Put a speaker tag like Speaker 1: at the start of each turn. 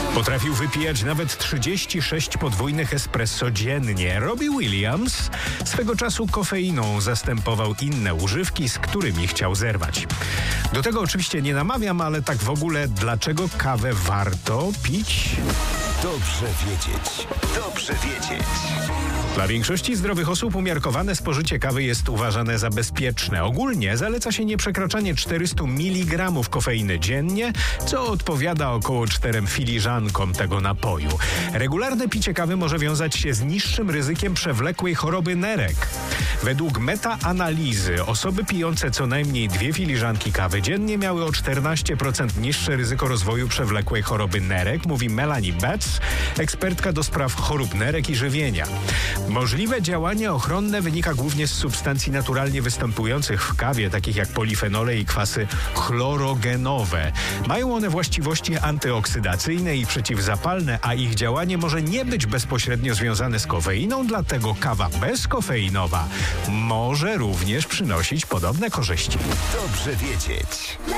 Speaker 1: Potrafił wypijać nawet 36 podwójnych espresso dziennie. Robbie Williams swego czasu kofeiną zastępował inne używki, z którymi chciał zerwać. Do tego oczywiście nie namawiam, ale tak w ogóle dlaczego kawę warto pić?
Speaker 2: Dobrze wiedzieć. Dobrze wiedzieć.
Speaker 1: Dla większości zdrowych osób umiarkowane spożycie kawy jest uważane za bezpieczne. Ogólnie zaleca się nieprzekraczanie 400 mg kofeiny dziennie, co odpowiada około 4 filiżankom tego napoju. Regularne picie kawy może wiązać się z niższym ryzykiem przewlekłej choroby nerek. Według metaanalizy osoby pijące co najmniej 2 filiżanki kawy dziennie miały o 14% niższe ryzyko rozwoju przewlekłej choroby nerek, mówi Melanie Betts, ekspertka do spraw chorób nerek i żywienia. Możliwe działanie ochronne wynika głównie z substancji naturalnie występujących w kawie, takich jak polifenole i kwasy chlorogenowe. Mają one właściwości antyoksydacyjne i przeciwzapalne, a ich działanie może nie być bezpośrednio związane z kofeiną, dlatego kawa bezkofeinowa może również przynosić podobne korzyści.
Speaker 2: Dobrze wiedzieć.